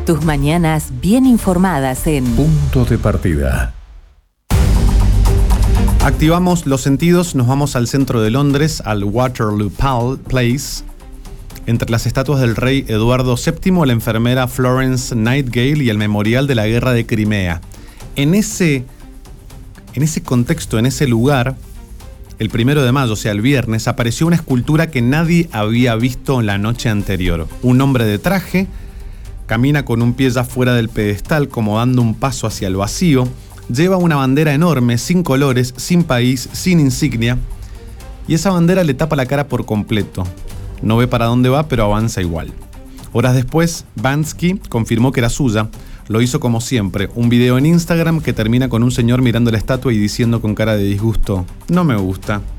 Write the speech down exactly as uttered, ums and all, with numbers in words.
Tus mañanas bien informadas en Punto de Partida. Activamos los sentidos, nos vamos al centro de Londres, al Waterloo Place. Entre las estatuas del rey Eduardo séptimo, la enfermera Florence Nightingale y el memorial de la guerra de Crimea. En ese, en ese contexto, en ese lugar, el primero de mayo, o sea, el viernes, apareció una escultura que nadie había visto la noche anterior. Un hombre de traje camina con un pie ya fuera del pedestal, como dando un paso hacia el vacío. Lleva una bandera enorme, sin colores, sin país, sin insignia. Y esa bandera le tapa la cara por completo. No ve para dónde va, pero avanza igual. Horas después, Bansky confirmó que era suya. Lo hizo como siempre, un video en Instagram que termina con un señor mirando la estatua y diciendo con cara de disgusto: no me gusta.